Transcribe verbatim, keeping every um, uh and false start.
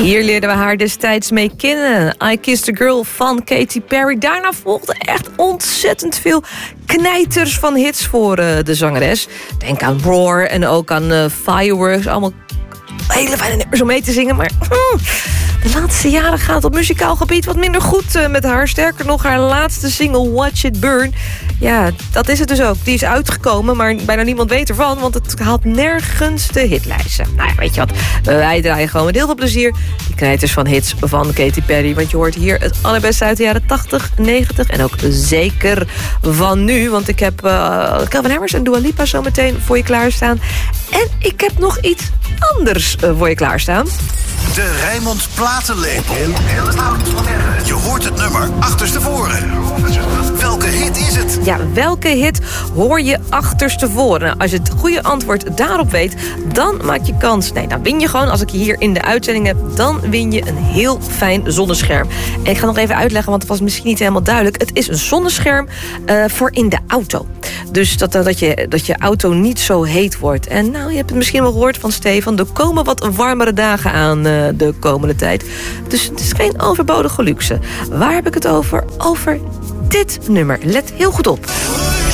Hier leerden we haar destijds mee kennen. I Kissed a Girl van Katy Perry. Daarna volgden echt ontzettend veel knijters van hits voor uh, de zangeres. Denk aan Roar en ook aan uh, Fireworks. Allemaal hele fijne nummers om mee te zingen. Maar mm, de laatste jaren gaat het op muzikaal gebied wat minder goed uh, met haar. Sterker nog, haar laatste single Watch It Burn. Ja, dat is het dus ook. Die is uitgekomen, maar bijna niemand weet ervan. Want het haalt nergens de hitlijsten. Nou ja, weet je wat? Wij draaien gewoon met heel veel plezier die knijters van hits van Katy Perry. Want je hoort hier het allerbeste uit de jaren tachtig, negentig. En ook zeker van nu. Want ik heb uh, Calvin Harris en Dua Lipa zo meteen voor je klaarstaan. En ik heb nog iets anders uh, voor je klaarstaan. De Rijnmond Platenlepel. Je hoort het nummer achterstevoren. Welke hit is het? Ja, welke hit hoor je achterstevoren? Nou, als je het goede antwoord daarop weet, dan maak je kans. Nee, dan win je gewoon. Als ik je hier in de uitzending heb, dan win je een heel fijn zonnescherm. En ik ga nog even uitleggen, want het was misschien niet helemaal duidelijk. Het is een zonnescherm uh, voor in de auto. Dus dat, dat, je, dat je auto niet zo heet wordt. En nou, je hebt het misschien wel gehoord van Stefan. Er komen wat warmere dagen aan uh, de komende tijd. Dus het is geen overbodige luxe. Waar heb ik het over? Over dit nummer. Let heel goed op.